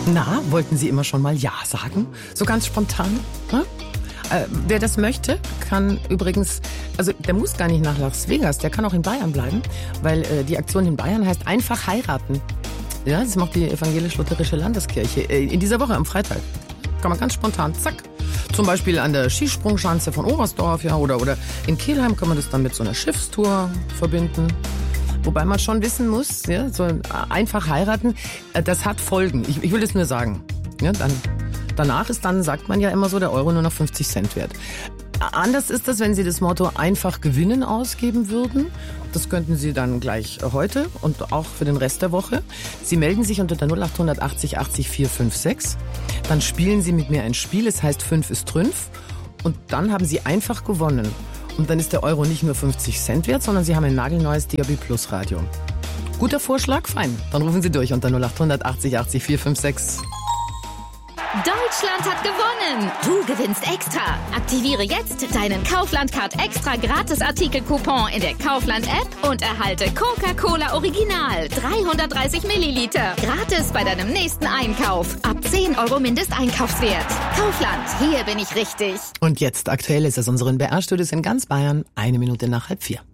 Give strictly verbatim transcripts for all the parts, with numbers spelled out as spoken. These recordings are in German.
Na, wollten Sie immer schon mal Ja sagen? So ganz spontan? Ne? Äh, wer das möchte, kann übrigens, also der muss gar nicht nach Las Vegas, der kann auch in Bayern bleiben, weil äh, die Aktion in Bayern heißt einfach heiraten. Ja, das macht die evangelisch-lutherische Landeskirche äh, in dieser Woche am Freitag. Kann man ganz spontan, zack. Zum Beispiel an der Skisprungschanze von Oberstdorf, ja, oder, oder in Kelheim kann man das dann mit so einer Schiffstour verbinden. Wobei man schon wissen muss, ja, so einfach heiraten, das hat Folgen. Ich, ich will das nur sagen. Ja, dann, danach ist dann, sagt man ja immer so, der Euro nur noch fünfzig Cent wert. Anders ist das, wenn Sie das Motto einfach gewinnen ausgeben würden. Das könnten Sie dann gleich heute und auch für den Rest der Woche. Sie melden sich unter der null acht achtzig achtzig vier fünf sechs. Dann spielen Sie mit mir ein Spiel, es heißt fünf ist Trünf. Und dann haben Sie einfach gewonnen. Und dann ist der Euro nicht nur fünfzig Cent wert, sondern Sie haben ein nagelneues D A B Plus Radio. Guter Vorschlag? Fein. Dann rufen Sie durch unter null acht achtzig achtzig vier fünf sechs. Deutschland hat gewonnen! Du gewinnst extra! Aktiviere jetzt deinen Kaufland-Card extra Gratis-Artikel-Coupon in der Kaufland-App und erhalte Coca-Cola Original dreihundertdreißig Milliliter. Gratis bei deinem nächsten Einkauf. Ab zehn Euro Mindesteinkaufswert. Kaufland, hier bin ich richtig. Und jetzt aktuell ist es unseren B R-Studios in ganz Bayern, eine Minute nach halb vier.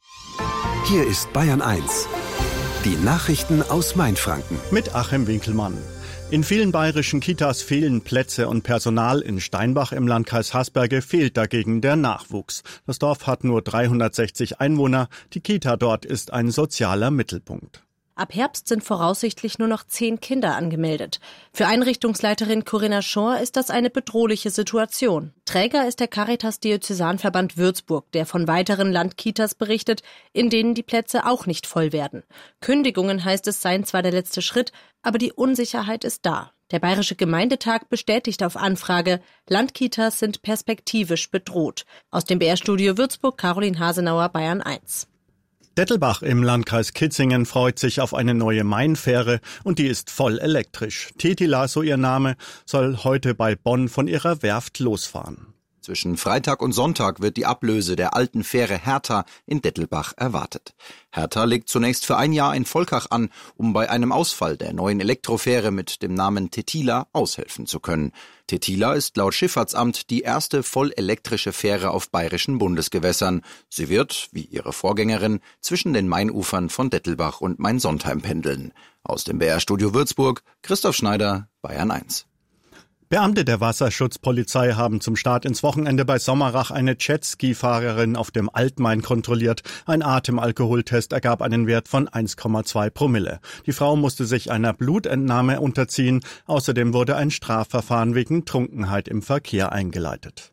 Hier ist Bayern eins. Die Nachrichten aus Mainfranken. Mit Achim Winkelmann. In vielen bayerischen Kitas fehlen Plätze und Personal. In Steinbach im Landkreis Hasberge fehlt dagegen der Nachwuchs. Das Dorf hat nur dreihundertsechzig Einwohner. Die Kita dort ist ein sozialer Mittelpunkt. Ab Herbst sind voraussichtlich nur noch zehn Kinder angemeldet. Für Einrichtungsleiterin Corinna Schor ist das eine bedrohliche Situation. Träger ist der Caritas-Diözesanverband Würzburg, der von weiteren Landkitas berichtet, in denen die Plätze auch nicht voll werden. Kündigungen, heißt es, seien zwar der letzte Schritt, aber die Unsicherheit ist da. Der Bayerische Gemeindetag bestätigt auf Anfrage, Landkitas sind perspektivisch bedroht. Aus dem B R-Studio Würzburg, Caroline Hasenauer, Bayern eins. Dettelbach im Landkreis Kitzingen freut sich auf eine neue Mainfähre und die ist voll elektrisch. Tetila, so ihr Name, soll heute bei Bonn von ihrer Werft losfahren. Zwischen Freitag und Sonntag wird die Ablöse der alten Fähre Hertha in Dettelbach erwartet. Hertha legt zunächst für ein Jahr in Volkach an, um bei einem Ausfall der neuen Elektrofähre mit dem Namen Tetila aushelfen zu können. Tetila ist laut Schifffahrtsamt die erste voll elektrische Fähre auf bayerischen Bundesgewässern. Sie wird, wie ihre Vorgängerin, zwischen den Mainufern von Dettelbach und Mainsondheim pendeln. Aus dem B R-Studio Würzburg, Christoph Schneider, Bayern eins. Beamte der Wasserschutzpolizei haben zum Start ins Wochenende bei Sommerach eine Jetski-Fahrerin auf dem Altmain kontrolliert. Ein Atemalkoholtest ergab einen Wert von eins Komma zwei Promille. Die Frau musste sich einer Blutentnahme unterziehen. Außerdem wurde ein Strafverfahren wegen Trunkenheit im Verkehr eingeleitet.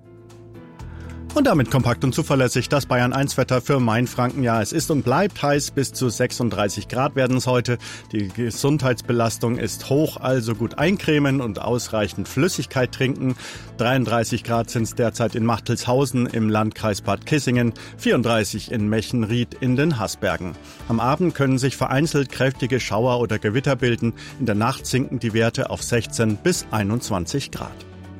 Und damit kompakt und zuverlässig das Bayern eins Wetter für Mainfranken. Ja, es ist und bleibt heiß, bis zu sechsunddreißig Grad werden es heute. Die Gesundheitsbelastung ist hoch, also gut eincremen und ausreichend Flüssigkeit trinken. dreiunddreißig Grad sind es derzeit in Machtelshausen im Landkreis Bad Kissingen, vierunddreißig in Mechenried in den Haßbergen. Am Abend können sich vereinzelt kräftige Schauer oder Gewitter bilden. In der Nacht sinken die Werte auf sechzehn bis einundzwanzig Grad.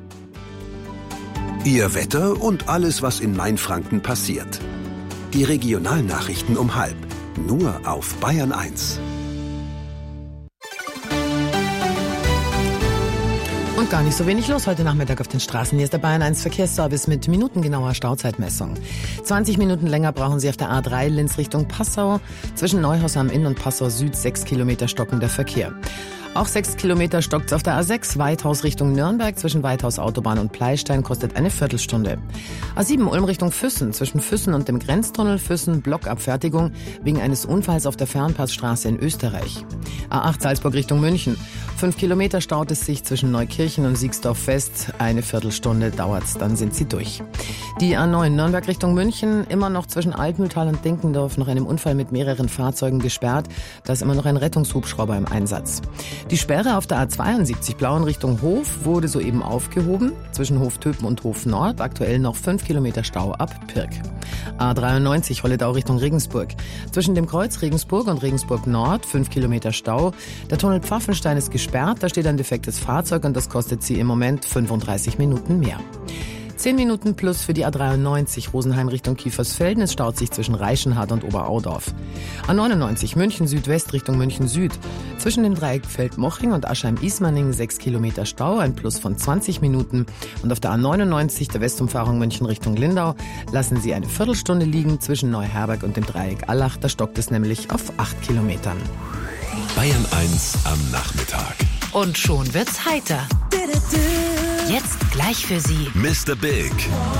Ihr Wetter und alles, was in Mainfranken passiert. Die Regionalnachrichten um halb. Nur auf Bayern eins. Und gar nicht so wenig los heute Nachmittag auf den Straßen. Hier ist der Bayern eins Verkehrsservice mit minutengenauer Stauzeitmessung. zwanzig Minuten länger brauchen Sie auf der A drei Linz Richtung Passau. Zwischen Neuhaus am Inn und Passau Süd sechs Kilometer stockender Verkehr. Auch sechs Kilometer stockt's auf der A sechs, Weithaus Richtung Nürnberg, zwischen Weithaus Autobahn und Pleistein, kostet eine Viertelstunde. A sieben Ulm Richtung Füssen, zwischen Füssen und dem Grenztunnel Füssen, Blockabfertigung wegen eines Unfalls auf der Fernpassstraße in Österreich. A acht Salzburg Richtung München, fünf Kilometer staut es sich zwischen Neukirchen und Siegsdorf fest, eine Viertelstunde dauert's, dann sind Sie durch. Die A neun Nürnberg Richtung München, immer noch zwischen Altmühltal und Dinkendorf nach einem Unfall mit mehreren Fahrzeugen gesperrt, da ist immer noch ein Rettungshubschrauber im Einsatz. Die Sperre auf der A zweiundsiebzig Blauen Richtung Hof wurde soeben aufgehoben. Zwischen Hoftöpen und Hof Nord aktuell noch fünf Kilometer Stau ab Pirk. A dreiundneunzig Holledau Richtung Regensburg. Zwischen dem Kreuz Regensburg und Regensburg Nord fünf Kilometer Stau. Der Tunnel Pfaffenstein ist gesperrt, da steht ein defektes Fahrzeug und das kostet Sie im Moment fünfunddreißig Minuten mehr. Zehn Minuten plus für die A dreiundneunzig Rosenheim Richtung Kiefersfelden. Es staut sich zwischen Reichenhall und Oberaudorf. A neunundneunzig München Südwest Richtung München Süd. Zwischen dem Dreieck Feldmoching und Aschheim-Ismaning sechs Kilometer Stau, ein Plus von zwanzig Minuten. Und auf der A neunundneunzig, der Westumfahrung München Richtung Lindau, lassen Sie eine Viertelstunde liegen zwischen Neuherberg und dem Dreieck Allach. Da stockt es nämlich auf acht Kilometern. Bayern eins am Nachmittag. Und schon wird's heiter. Jetzt gleich für Sie Mister Big.